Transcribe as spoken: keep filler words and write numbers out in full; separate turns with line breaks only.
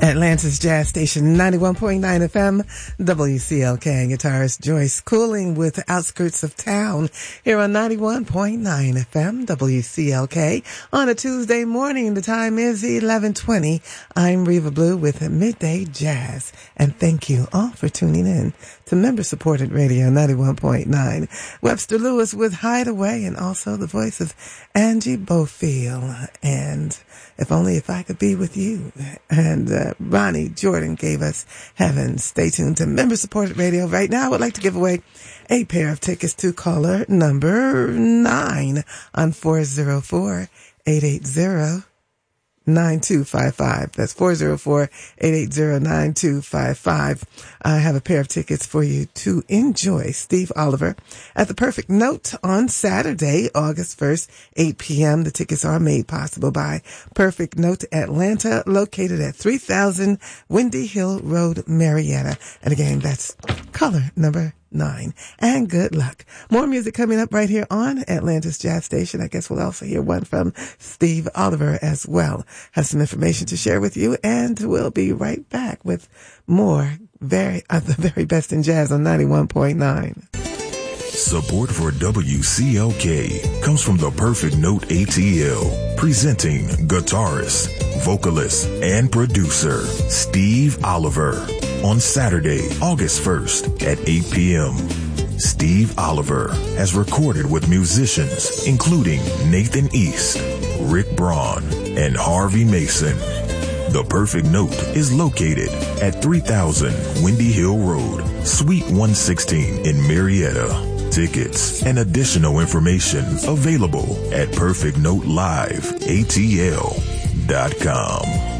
Atlanta's Jazz Station, ninety-one point nine F M, W C L K. Guitarist Joyce Cooling with Outskirts of Town here on ninety-one point nine F M, W C L K. On a Tuesday morning, the time is eleven twenty. I'm Reva Blue with Midday Jazz. And thank you all for tuning in to member-supported radio ninety-one point nine. Webster Lewis with Hideaway, and also the voice of Angie Bofield. And If Only If I Could Be With You. And uh, Ronnie Jordan gave us Heaven. Stay tuned to member-supported radio. Right now, I would like to give away a pair of tickets to caller number nine on four oh four, eight eight zero, nine two five five. That's four oh four, eight eight zero, nine two five five. I have a pair of tickets for you to enjoy Steve Oliver at the Perfect Note on Saturday, August first, eight p.m. The tickets are made possible by Perfect Note Atlanta, located at three thousand Windy Hill Road, Marietta. And again, that's caller number nine. And good luck. More music coming up right here on Atlanta's Jazz Station. I guess we'll also hear one from Steve Oliver as well. Have some information to share with you, and we'll be right back with more very of the very best in jazz on ninety-one point nine.
Support for W C L K comes from the Perfect Note A T L, presenting guitarist, vocalist, and producer Steve Oliver on Saturday, August first at eight p.m. Steve Oliver has recorded with musicians including Nathan East, Rick Braun, and Harvey Mason. The Perfect Note is located at three thousand Windy Hill Road, Suite one sixteen in Marietta. Tickets and additional information available at perfect note live A T L dot com.